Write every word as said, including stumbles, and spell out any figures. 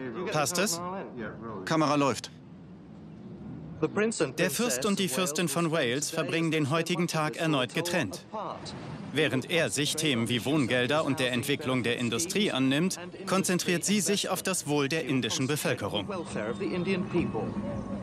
Passt es? Kamera läuft. Der Fürst und die Fürstin von Wales verbringen den heutigen Tag erneut getrennt. Während er sich Themen wie Wohngelder und der Entwicklung der Industrie annimmt, konzentriert sie sich auf das Wohl der indischen Bevölkerung.